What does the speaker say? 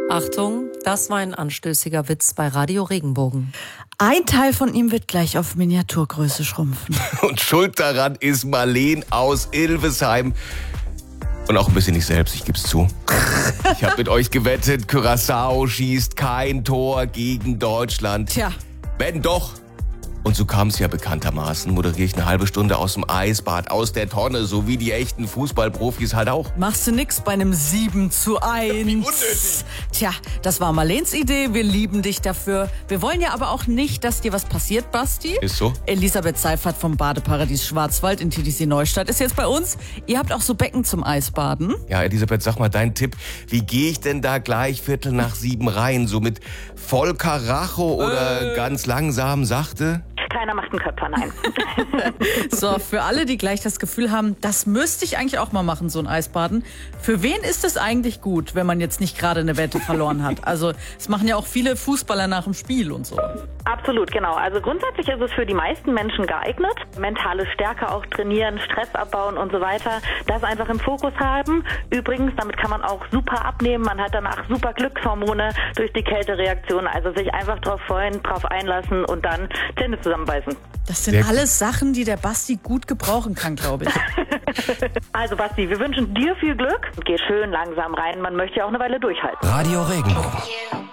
Achtung, das war ein anstößiger Witz bei Radio Regenbogen. Ein Teil von ihm wird gleich auf Miniaturgröße schrumpfen. Und schuld daran ist Marleen aus Ilvesheim. Und auch ein bisschen ich selbst, ich geb's zu. Ich habe mit euch gewettet, Curaçao schießt kein Tor gegen Deutschland. Tja. Wenn doch. Und so kam es ja bekanntermaßen, moderiere ich eine halbe Stunde aus dem Eisbad, aus der Tonne, so wie die echten Fußballprofis halt auch. Machst du nix bei einem 7:1. Wie unnötig. Tja, das war Marleens Idee, wir lieben dich dafür. Wir wollen ja aber auch nicht, dass dir was passiert, Basti. Ist so? Elisabeth Seifert vom Badeparadies Schwarzwald in TTC Neustadt ist jetzt bei uns. Ihr habt auch so Becken zum Eisbaden. Ja, Elisabeth, sag mal deinen Tipp. Wie gehe ich denn da gleich 6:45 rein? So mit voll Karacho oder ganz langsam, sachte? Keiner macht einen Köpfer, nein. So, für alle, die gleich das Gefühl haben, das müsste ich eigentlich auch mal machen, so ein Eisbaden. Für wen ist es eigentlich gut, wenn man jetzt nicht gerade eine Wette verloren hat? Also, es machen ja auch viele Fußballer nach dem Spiel und so. Absolut, genau. Also grundsätzlich ist es für die meisten Menschen geeignet. Mentale Stärke auch trainieren, Stress abbauen und so weiter. Das einfach im Fokus haben. Übrigens, damit kann man auch super abnehmen. Man hat danach super Glückshormone durch die Kältereaktion. Also sich einfach drauf freuen, drauf einlassen und dann Zähne zusammenbeißen. Das sind alles Sachen, die der Basti gut gebrauchen kann, glaube ich. Also Basti, wir wünschen dir viel Glück. Geh schön langsam rein. Man möchte ja auch eine Weile durchhalten. Radio Regenbogen.